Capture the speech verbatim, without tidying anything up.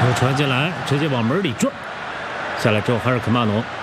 球传进来，直接往门里撞。下来之后，哈尔科马诺